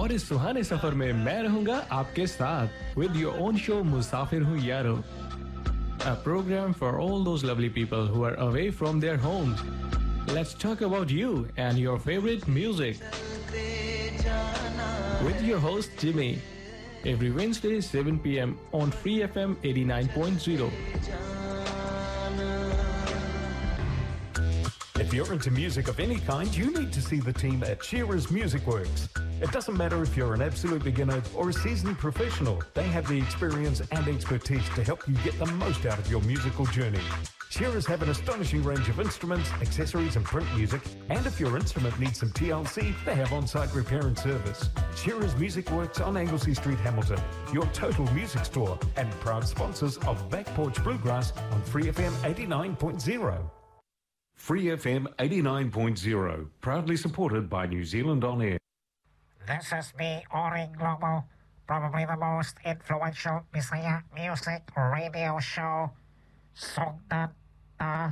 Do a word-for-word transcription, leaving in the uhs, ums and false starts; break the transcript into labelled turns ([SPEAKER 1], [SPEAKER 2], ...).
[SPEAKER 1] और इस सुहाने सफर में मैं रहूंगा आपके साथ with your own show मुसाफिर हूँ यारो. A program for all those lovely people who are away from their homes. Let's talk about you and your favorite music. With your host Jimmy. Every Wednesday seven p.m. on Free F M eighty-nine point zero.
[SPEAKER 2] If you're into music of any kind, you need to see the team at Shearer's Music Works. It doesn't matter if you're an absolute beginner or a seasoned professional, they have the experience and expertise to help you get the most out of your musical journey. Shearers have an astonishing range of instruments, accessories and print music, and if your instrument needs some T L C, they have on-site repair and service. Shearers Music Works on Anglesey Street, Hamilton, your total music store, and proud sponsors of Back Porch Bluegrass on Free F M eighty-nine point zero. Free F M eighty-nine point zero, proudly supported by New Zealand On Air.
[SPEAKER 3] This is me, Ori Globo, probably the most influential Bisaya music radio show. Song dan ta